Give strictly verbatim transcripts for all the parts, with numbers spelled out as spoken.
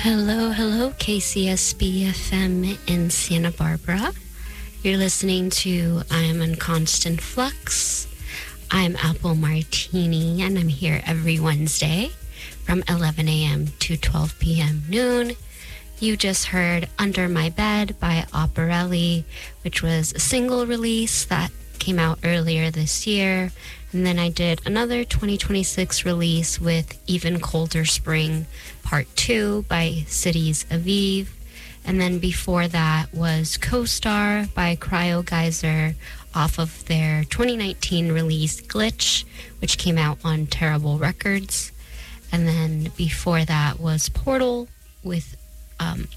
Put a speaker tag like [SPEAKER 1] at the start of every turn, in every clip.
[SPEAKER 1] Hello, hello, K C S B F M in Santa Barbara. You're listening to I'm in Constant Flux. I'm Apple Martini, and I'm here every Wednesday from eleven a.m. to twelve p.m. noon. You just heard Under My Bed by Operelli, which was a single release that came out earlier this year. And then I did another twenty twenty-six release with Even Colder Spring Part two by Cities Aviv. And then before that was Co-Star by Cryo Geyser off of their twenty nineteen release Glitch, which came out on Terrible Records. And then before that was Portal with um,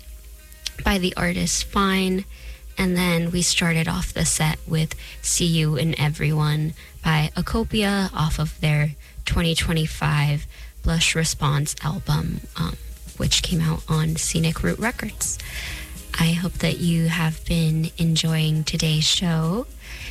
[SPEAKER 1] by the artist Fine. And then we started off the set with See You in Everyone by Acopia off of their twenty twenty-five Blush Response album, um, which came out on Scenic Route Records. I hope that you have been enjoying today's show.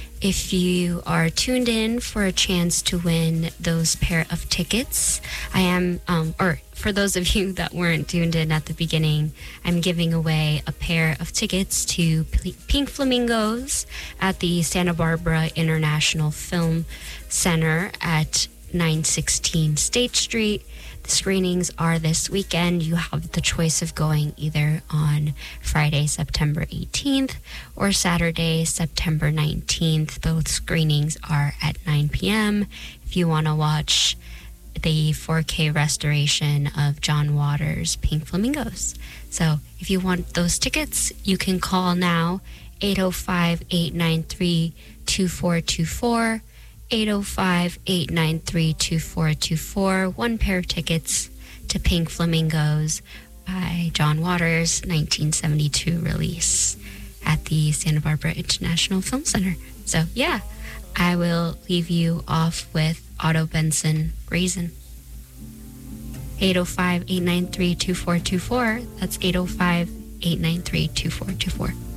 [SPEAKER 1] If you are tuned in for a chance to win those pair of tickets, I am, um, or for those of you that weren't tuned in at the beginning, I'm giving away a pair of tickets to P- Pink Flamingos at the Santa Barbara International Film Center at nine sixteen State Street. The screenings are this weekend. You have the choice of going either on Friday, September eighteenth or Saturday, September nineteenth. Both screenings are at nine p.m. if you want to watch the four K restoration of John Waters' Pink Flamingos. So if you want those tickets, you can call now eight oh five, eight nine three, two four two four. eight oh five, eight nine three, two four two four. One pair of tickets to Pink Flamingos by John Waters' nineteen seventy-two release at the Santa Barbara International Film Center. So yeah, I will leave you off with Otto Benson, Raisin. eight oh five, eight nine three, two four two four. That's eight oh five, eight nine three, two four two four.